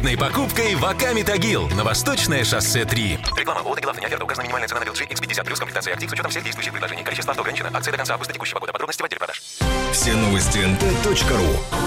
покупкой в Аками Тагил на Восточное шоссе 3. Реклама. Лот и главная оферта. Указана минимальная цена на LG X50 плюс комплектация актив с учетом всех действующих предложений. Количество авто ограничено. Акция до конца августа текущего года. Подробности в отделе продаж. Все новости nt.ru.